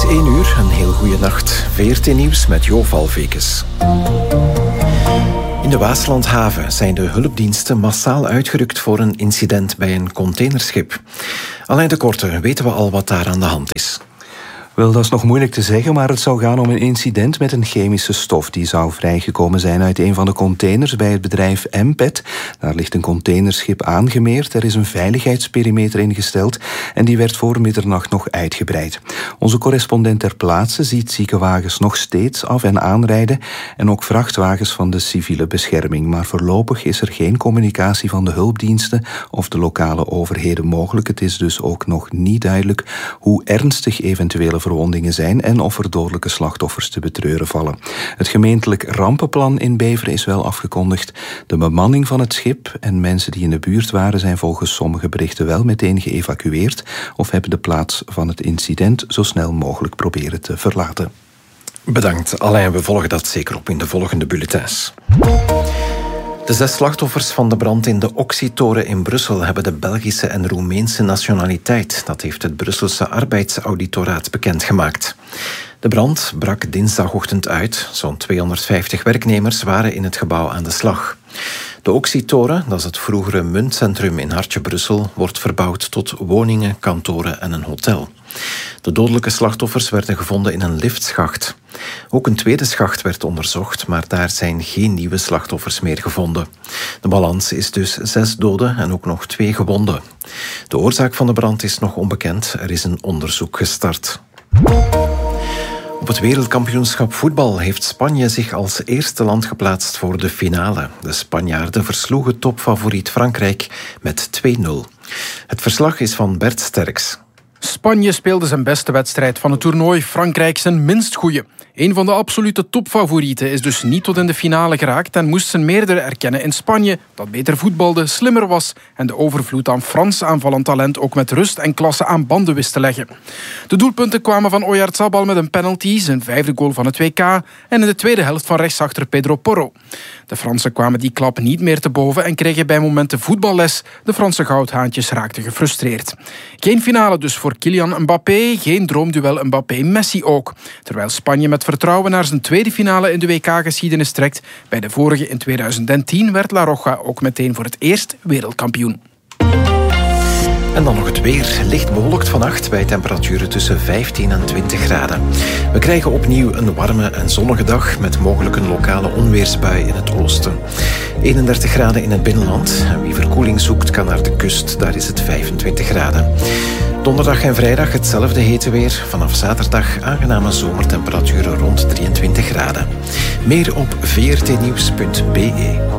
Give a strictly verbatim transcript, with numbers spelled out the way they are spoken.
één uur, een heel goede nacht. V R T-nieuws met Jo Valvekes. In de Waaslandhaven zijn de hulpdiensten massaal uitgerukt voor een incident bij een containerschip. Alain de Korte, weten we al wat daar aan de hand is? Wel, dat is nog moeilijk te zeggen, maar het zou gaan om een incident met een chemische stof. Die zou vrijgekomen zijn uit een van de containers bij het bedrijf M P E T. Daar ligt een containerschip aangemeerd. Er is een veiligheidsperimeter ingesteld en die werd voor middernacht nog uitgebreid. Onze correspondent ter plaatse ziet ziekenwagens nog steeds af en aanrijden en ook vrachtwagens van de civiele bescherming. Maar voorlopig is er geen communicatie van de hulpdiensten of de lokale overheden mogelijk. Het is dus ook nog niet duidelijk hoe ernstig eventuele verwondingen zijn en of er dodelijke slachtoffers te betreuren vallen. Het gemeentelijk rampenplan in Beveren is wel afgekondigd. De bemanning van het schip en mensen die in de buurt waren zijn volgens sommige berichten wel meteen geëvacueerd of hebben de plaats van het incident zo snel mogelijk proberen te verlaten. Bedankt, Alain. We volgen dat zeker op in de volgende bulletins. De zes slachtoffers van de brand in de Oxy-toren in Brussel hebben de Belgische en Roemeense nationaliteit. Dat heeft het Brusselse arbeidsauditoraat bekendgemaakt. De brand brak dinsdagochtend uit. Zo'n tweehonderdvijftig werknemers waren in het gebouw aan de slag. De Oxy-toren, dat is het vroegere muntcentrum in Hartje Brussel, wordt verbouwd tot woningen, kantoren en een hotel. De dodelijke slachtoffers werden gevonden in een liftschacht. Ook een tweede schacht werd onderzocht, maar daar zijn geen nieuwe slachtoffers meer gevonden. De balans is dus zes doden en ook nog twee gewonden. De oorzaak van de brand is nog onbekend. Er is een onderzoek gestart. Op het wereldkampioenschap voetbal heeft Spanje zich als eerste land geplaatst voor de finale. De Spanjaarden versloegen topfavoriet Frankrijk met twee nul. Het verslag is van Bert Sterks. Spanje speelde zijn beste wedstrijd van het toernooi, Frankrijk zijn minst goeie. Een van de absolute topfavorieten is dus niet tot in de finale geraakt en moest zijn meerdere erkennen in Spanje, dat beter voetbalde, slimmer was en de overvloed aan Frans aanvallend talent ook met rust en klasse aan banden wist te leggen. De doelpunten kwamen van Oyarzabal met een penalty, zijn vijfde goal van het W K, en in de tweede helft van rechtsachter Pedro Porro. De Fransen kwamen die klap niet meer te boven en kregen bij momenten voetballes. De Franse goudhaantjes raakten gefrustreerd. Geen finale dus voor Kylian Mbappé, geen droomduel Mbappé-Messi ook. Terwijl Spanje met vertrouwen naar zijn tweede finale in de W K-geschiedenis trekt. Bij de vorige in tweeduizend tien werd La Roja ook meteen voor het eerst wereldkampioen. En dan nog het weer. Licht bewolkt vannacht bij temperaturen tussen vijftien en twintig graden. We krijgen opnieuw een warme en zonnige dag met mogelijk een lokale onweersbui in het oosten. eenendertig graden in het binnenland. En wie verkoeling zoekt kan naar de kust, daar is het vijfentwintig graden. Donderdag en vrijdag hetzelfde hete weer. Vanaf zaterdag aangename zomertemperaturen rond drieëntwintig graden. Meer op v r t nieuws punt b e.